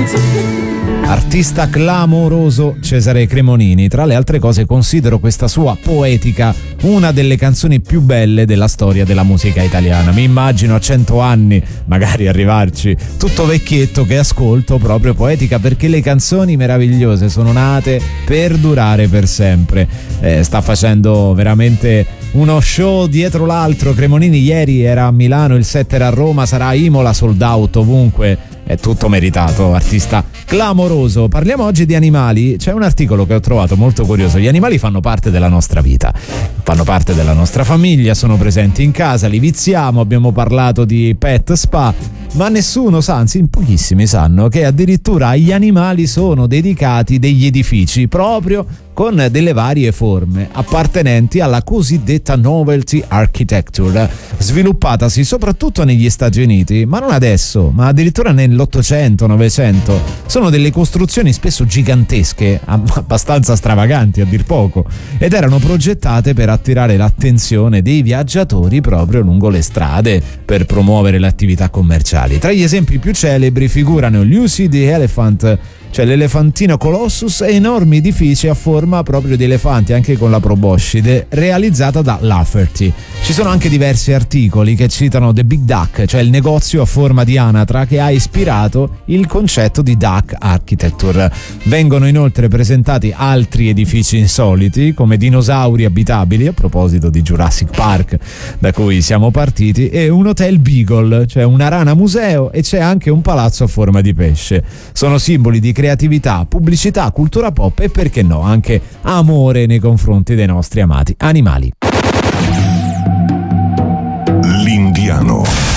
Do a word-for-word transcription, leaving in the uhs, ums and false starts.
Artista clamoroso Cesare Cremonini. Tra le altre cose considero questa sua Poetica una delle canzoni più belle della storia della musica italiana. Mi immagino a cento anni, magari arrivarci, tutto vecchietto, che ascolto proprio Poetica, perché le canzoni meravigliose sono nate per durare per sempre. Eh, sta facendo veramente uno show dietro l'altro. Cremonini ieri era a Milano, il sette era a Roma, sarà a Imola, sold out ovunque. È tutto meritato, artista clamoroso. Parliamo oggi di animali. C'è un articolo che ho trovato molto curioso. Gli animali fanno parte della nostra vita, fanno parte della nostra famiglia, sono presenti in casa, li viziamo. Abbiamo parlato di pet spa, ma nessuno sa, anzi in pochissimi sanno, che addirittura agli animali sono dedicati degli edifici proprio con delle varie forme appartenenti alla cosiddetta novelty architecture, sviluppatasi soprattutto negli Stati Uniti, ma non adesso, ma addirittura nell'Ottocento, Novecento. Sono delle costruzioni spesso gigantesche, abbastanza stravaganti a dir poco, ed erano progettate per attirare l'attenzione dei viaggiatori proprio lungo le strade, per promuovere le attività commerciali. Tra gli esempi più celebri figurano Lucy the Elephant, cioè l'elefantino Colossus, e enormi edifici a forma proprio di elefanti, anche con la proboscide, realizzata da Lafferty. Ci sono anche diversi articoli che citano The Big Duck, cioè il negozio a forma di anatra che ha ispirato il concetto di Duck Architecture. Vengono inoltre presentati altri edifici insoliti, come dinosauri abitabili, a proposito di Jurassic Park, da cui siamo partiti, e un hotel Beagle, cioè una rana museo, e c'è anche un palazzo a forma di pesce. Sono simboli di creatività, pubblicità, cultura pop e, perché no, anche amore nei confronti dei nostri amati animali. L'Indiano.